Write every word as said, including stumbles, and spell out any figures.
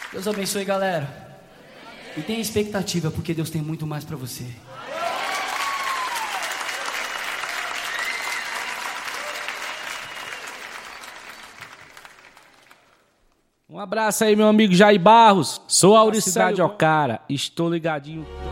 Deus abençoe, galera. E tenha expectativa, porque Deus tem muito mais pra você. Um abraço aí, meu amigo Jair Barros. Sou Auricidade Ocara. Estou ligadinho.